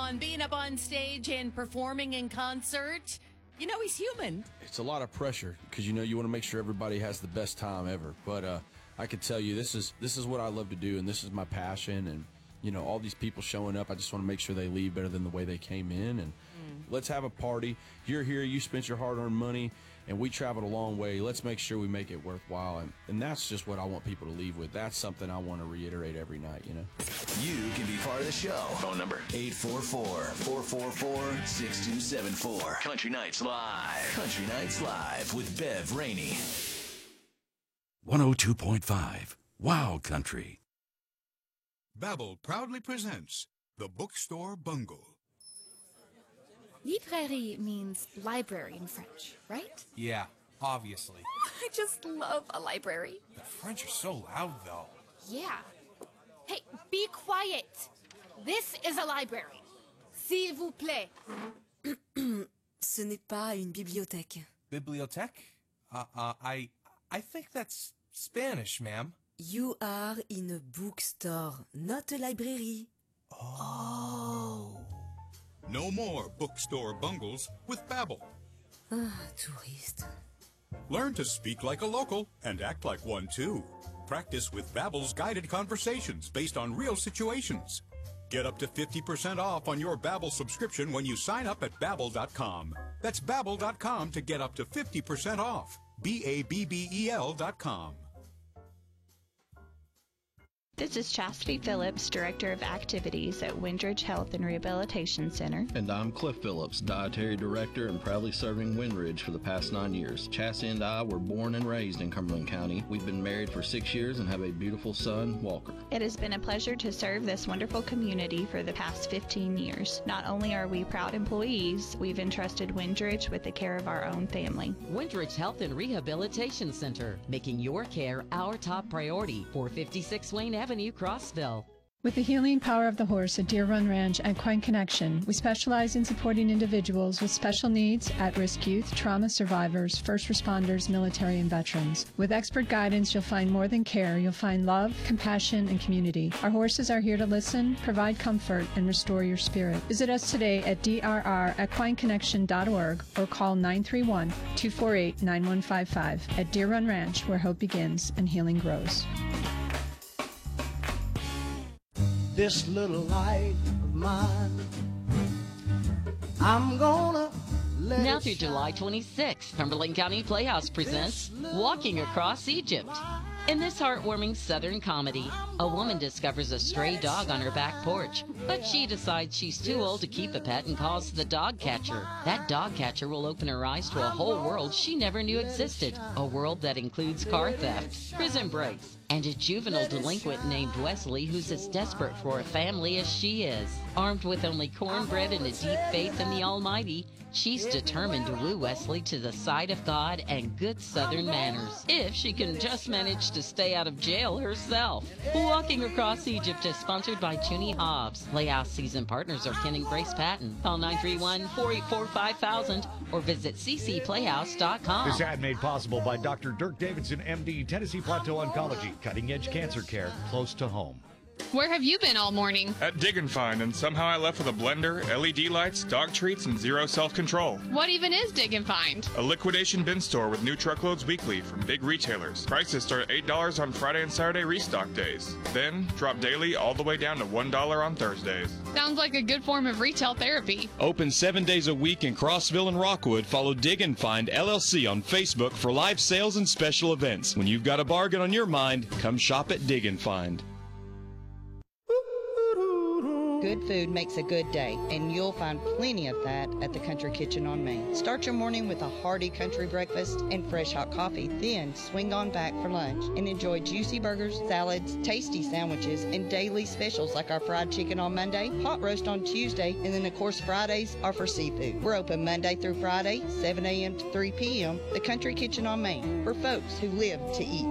on being up on stage and performing in concert. You know he's human. It's a lot of pressure because, you want to make sure everybody has the best time ever. But I can tell you this is what I love to do, and this is my passion. And, all these people showing up, I just want to make sure they leave better than the way they came in. And let's have a party. You're here. You spent your hard-earned money, and we traveled a long way. Let's make sure we make it worthwhile. And that's just what I want people to leave with. That's something I want to reiterate every night, You can be part of the show. Phone number 844-444-6274. Country Nights Live. Country Nights Live with Bev Rainey. 102.5 Wow Country. Babbel proudly presents The Bookstore Bungle. Librairie means library in French, right? Yeah, obviously. I just love a library. The French are so loud, though. Yeah. Hey, be quiet. This is a library. S'il vous plaît. Ce n'est pas une bibliothèque. Bibliothèque? I think that's Spanish, ma'am. You are in a bookstore, not a library. Oh. No more bookstore bungles with Babbel. Touriste. Learn to speak like a local and act like one too. Practice with Babbel's guided conversations based on real situations. Get up to 50% off on your Babbel subscription when you sign up at Babbel.com. That's Babbel.com to get up to 50% off. Babbel.com. This is Chastity Phillips, Director of Activities at Windridge Health and Rehabilitation Center. And I'm Cliff Phillips, Dietary Director and proudly serving Windridge for the past 9 years. Chastity and I were born and raised in Cumberland County. We've been married for 6 years and have a beautiful son, Walker. It has been a pleasure to serve this wonderful community for the past 15 years. Not only are we proud employees, we've entrusted Windridge with the care of our own family. Windridge Health and Rehabilitation Center, making your care our top priority. 456 Wayne Avenue, Crossville. With the healing power of the horse at Deer Run Ranch and Equine Connection, we specialize in supporting individuals with special needs, at-risk youth, trauma survivors, first responders, military, and veterans. With expert guidance, you'll find more than care. You'll find love, compassion, and community. Our horses are here to listen, provide comfort, and restore your spirit. Visit us today at drrequineconnection.org or call 931-248-9155 at Deer Run Ranch, where hope begins and healing grows. This little light of mine, I'm gonna let Now through July 26th, Cumberland County Playhouse presents Walking Across Egypt. In this heartwarming Southern comedy, a woman discovers a stray dog on her back porch, but she decides she's too old to keep a pet and calls the dog catcher. That dog catcher will open her eyes to a whole world she never knew existed, a world that includes car theft, prison breaks, and a juvenile delinquent named Wesley who's as desperate for a family as she is. Armed with only cornbread and a deep faith in the Almighty, she's determined to woo Wesley to the side of God and good Southern manners, if she can just manage to stay out of jail herself. Walking Across Egypt is sponsored by Toonie Hobbs. Playhouse season partners are Ken and Grace Patton. Call 931-484-5000 or visit ccplayhouse.com. This ad made possible by Dr. Dirk Davidson, MD, Tennessee Plateau Oncology. Cutting-edge cancer care close to home. Where have you been all morning? At Dig and Find, and somehow I left with a blender, LED lights, dog treats, and zero self-control. What even is Dig and Find? A liquidation bin store with new truckloads weekly from big retailers. Prices start at $8 on Friday and Saturday restock days. Then drop daily all the way down to $1 on Thursdays. Sounds like a good form of retail therapy. Open 7 days a week in Crossville and Rockwood. Follow Dig and Find LLC on Facebook for live sales and special events. When you've got a bargain on your mind, come shop at Dig and Find. Good food makes a good day, and you'll find plenty of that at the Country Kitchen on Main. Start your morning with a hearty country breakfast and fresh hot coffee. Then swing on back for lunch and enjoy juicy burgers, salads, tasty sandwiches, and daily specials like our fried chicken on Monday, hot roast on Tuesday, and then, of course, Fridays are for seafood. We're open Monday through Friday, 7 a.m. to 3 p.m. The Country Kitchen on Main, for folks who live to eat.